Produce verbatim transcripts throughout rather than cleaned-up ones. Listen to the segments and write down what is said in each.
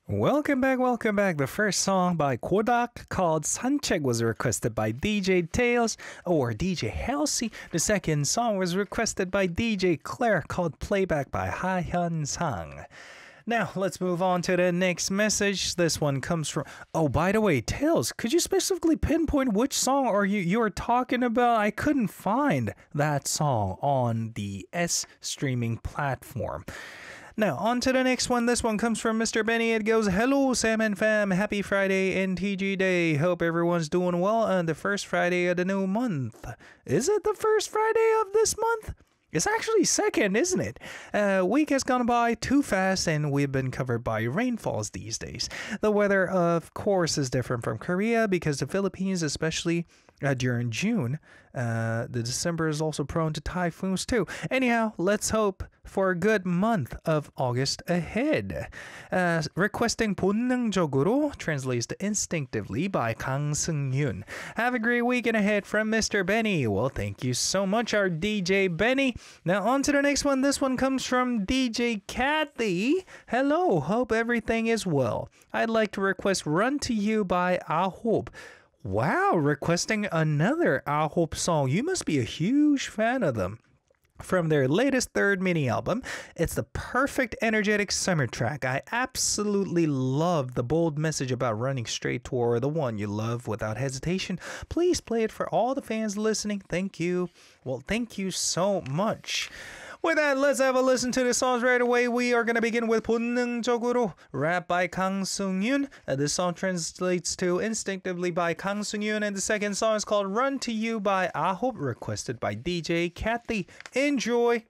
Welcome back, welcome back. The first song by Kodak called Sanchek was requested by D J Tails or D J Halsey. The second song was requested by D J Claire called Playback by Ha Hyun Sang. Now, let's move on to the next message. This one comes from... Oh, by the way, Tails, could you specifically pinpoint which song are you you're talking about? I couldn't find that song on the S streaming platform. Now, on to the next one. This one comes from Mister Benny. It goes, Hello, Sam and Fam. Happy Friday, N T G Day. Hope everyone's doing well on the first Friday of the new month. Is it the first Friday of this month? It's actually second, isn't it? A uh, week has gone by too fast and we've been covered by rainfalls these days. The weather, of course, is different from Korea because the Philippines, especially uh, during June, uh, the December is also prone to typhoons too. Anyhow, let's hope for a good month of August ahead. Uh, requesting 본능적으로 translates to instinctively by Kang Seung-yoon. Have a great weekend ahead from Mister Benny. Well, thank you so much, our D J Benny. Now on to the next one. This one comes from D J Kathy. Hello, hope everything is well. I'd like to request Run to You by Ahop. Wow, requesting another Ahop song. You must be a huge fan of them. From their latest third mini album, it's the perfect energetic summer track. I absolutely love the bold message about running straight toward the one you love without hesitation. Please play it for all the fans listening. Thank you. Well, thank you so much. With that, let's have a listen to the songs right away. We are going to begin with 본능적으로, rap by Kang Seung-yoon. Uh, this song translates to Instinctively by Kang Seung-yoon. And the second song is called Run to You by Ahop, requested by D J Kathy. Enjoy!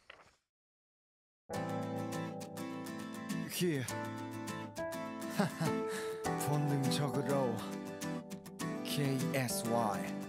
Yeah. 본능적으로 K S Y